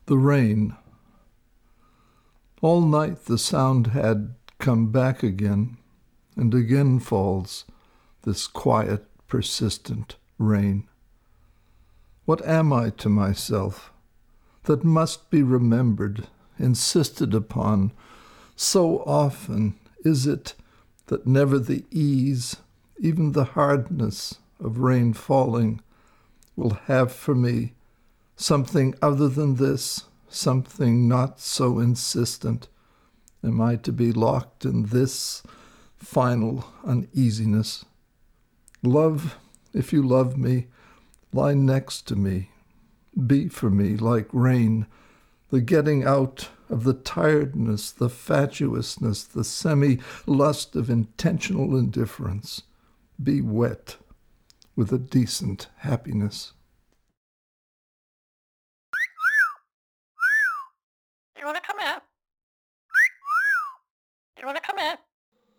The rain. All night the sound had come back again, and again falls this quiet, persistent rain. What am I to myself that must be remembered, insisted upon? So often is it that never the ease, even the hardness of rain falling, will have for me something other than this, something not so insistent. Am I to be locked in this final uneasiness? Love, if you love me, lie next to me. Be for me like rain, the getting out of the tiredness, the fatuousness, the semi-lust of intentional indifference. Be wet with a decent happiness. You wanna come in? You wanna come in?